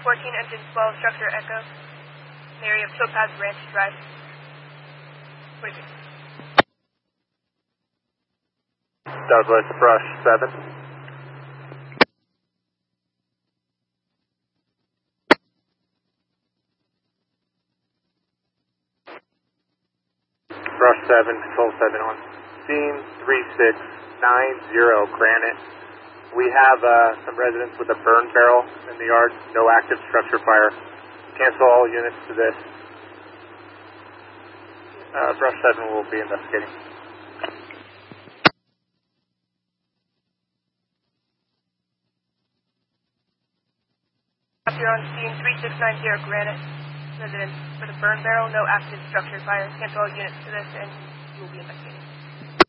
14, engine 12, structure Echo, in the area of Topaz Ranch Drive. 46. Douglas, brush 7. Brush 7, control 7 on scene 3690 Granite. We have some residents with a burn barrel in the yard, no active structure fire. Cancel all units to this. Brush 7 will be investigating. You're on scene 3690 Granite. Residents with a burn barrel, no active structure fire. Cancel all units to this, and you will be investigating.